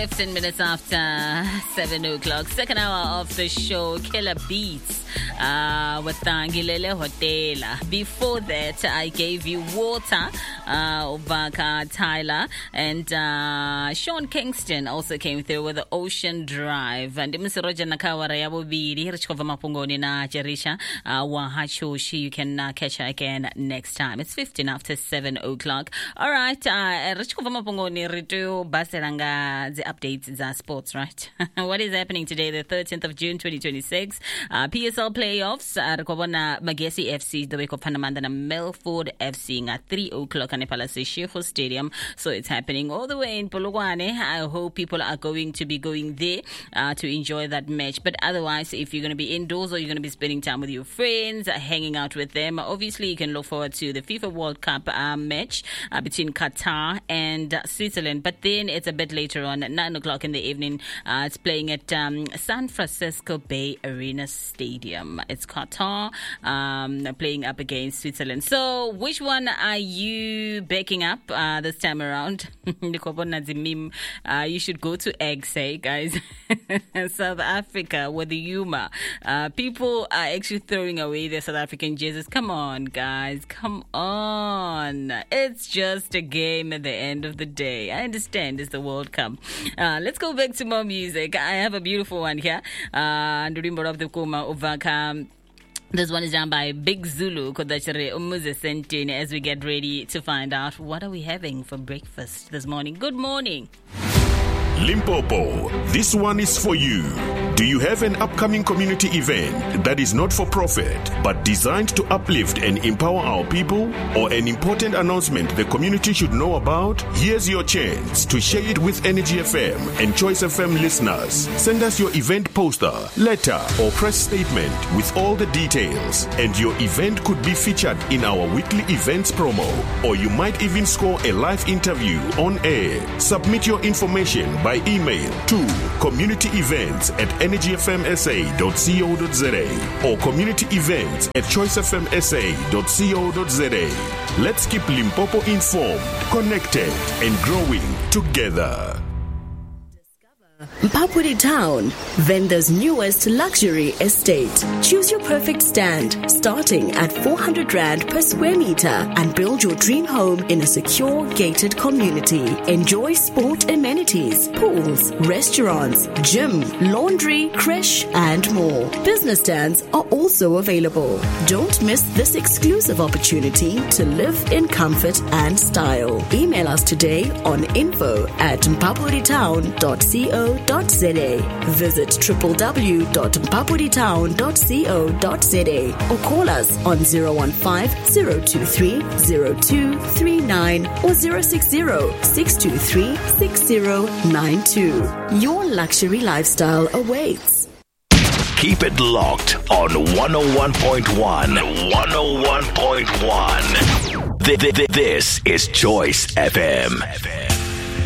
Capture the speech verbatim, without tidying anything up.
fifteen minutes after seven o'clock. Second hour of the show, Killer Beats uh, with Tangilele Hotela. Before that, I gave you Water, uh, Obaka Tyler, and uh, Sean Kingston also came through with the Ocean Drive. And Misiroja Nakawara Yabobiri, Richkova Mapungoni na Jerisha, Wahachoshi. You can uh, catch her again next time. It's fifteen after seven o'clock. All right, uh, Richkova Mapungoni Ritu Baseranga, the updates, the sports, right? What is happening today, the thirteenth of June, twenty twenty-six? Uh, P S L playoffs, Rikobona Magesi F C, the week of Panamanda, Melford F C at three o'clock on Palace Sheffield Stadium. So it's happening all the way in Polokwane. I hope people are going to be going there uh, to enjoy that match. But otherwise, if you're going to be indoors or you're going to be spending time with your friends, uh, hanging out with them, obviously you can look forward to the FIFA World Cup uh, match uh, between Qatar and uh, Switzerland. But then it's a bit later on at nine o'clock in the evening. Uh, it's playing at um, San Francisco Bay Arena Stadium. It's Qatar um, playing up against Switzerland. So which one are you backing up uh, this time around? uh, you should go to Egg Say, guys. South Africa with the humor. Uh, people are actually throwing away their South African jerseys. Come on, guys. Come on. It's just a game at the end of the day. I understand it's the World Cup. Uh, let's go back to more music. I have a beautiful one here. Uh, Ndurimbo of the Kuma Ovaka. This one is done by Big Zulu Kodachere Umuze Sentine as we get ready to find out what are we having for breakfast this morning. Good morning. Limpopo, this one is for you. Do you have an upcoming community event that is not for profit but designed to uplift and empower our people, or an important announcement the community should know about? Here's your chance to share it with Energy F M and Choice F M listeners. Send us your event poster, letter, or press statement with all the details, and your event could be featured in our weekly events promo, or you might even score a live interview on air. Submit your information by email to communityevents at energy f m s a dot co dot z a or communityevents at choice f m s a dot co dot z a. Let's keep Limpopo informed, connected, and growing together. Mpapuri Town, Venda's newest luxury estate. Choose your perfect stand, starting at four hundred rand per square meter, and build your dream home in a secure, gated community. Enjoy sport amenities, pools, restaurants, gym, laundry, creche, and more. Business stands are also available. Don't miss this exclusive opportunity to live in comfort and style. Email us today on info at mpapuritown dot co dot z a. Visit w w w dot mpapuritown dot co dot z a or call us on zero one five, zero two three, zero two three nine or zero six zero, six two three, six zero nine two. Your luxury lifestyle awaits. Keep it locked on one oh one point one. one oh one point one. This is Choice F M.